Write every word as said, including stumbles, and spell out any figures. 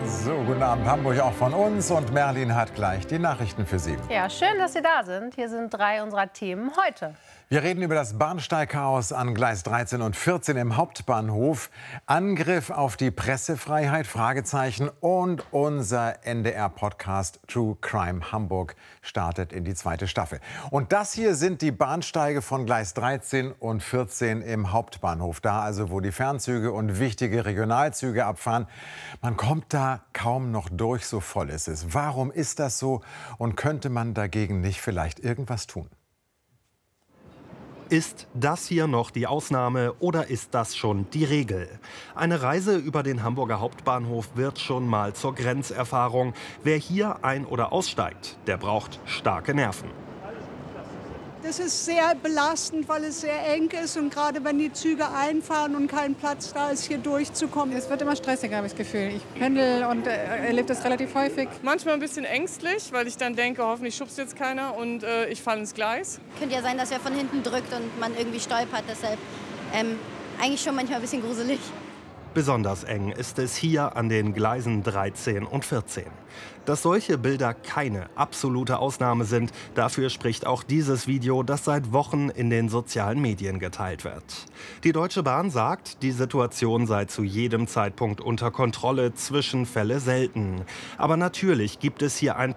So, guten Abend Hamburg auch von uns und Merlin hat gleich die Nachrichten für Sie. Ja, schön, dass Sie da sind. Hier sind drei unserer Themen heute. Wir reden über das Bahnsteigchaos an Gleis dreizehn und vierzehn im Hauptbahnhof, Angriff auf die Pressefreiheit, Fragezeichen, und unser N D R-Podcast True Crime Hamburg startet in die zweite Staffel. Und das hier sind die Bahnsteige von Gleis dreizehn und vierzehn im Hauptbahnhof, da also, wo die Fernzüge und wichtige Regionalzüge abfahren. Man kommt da kaum noch durch, so voll ist es. Warum ist das so und könnte man dagegen nicht vielleicht irgendwas tun? Ist das hier noch die Ausnahme oder ist das schon die Regel? Eine Reise über den Hamburger Hauptbahnhof wird schon mal zur Grenzerfahrung. Wer hier ein- oder aussteigt, der braucht starke Nerven. Das ist sehr belastend, weil es sehr eng ist und gerade wenn die Züge einfahren und kein Platz da ist, hier durchzukommen. Es wird immer stressiger, habe ich das Gefühl. Ich pendel und äh, erlebe das relativ häufig. Manchmal ein bisschen ängstlich, weil ich dann denke, hoffentlich schubst jetzt keiner und äh, ich falle ins Gleis. Könnte ja sein, dass er von hinten drückt und man irgendwie stolpert. Deshalb ähm, eigentlich schon manchmal ein bisschen gruselig. Besonders eng ist es hier an den Gleisen dreizehn und vierzehn. Dass solche Bilder keine absolute Ausnahme sind, dafür spricht auch dieses Video, das seit Wochen in den sozialen Medien geteilt wird. Die Deutsche Bahn sagt, die Situation sei zu jedem Zeitpunkt unter Kontrolle, Zwischenfälle selten. Aber natürlich gibt es hier ein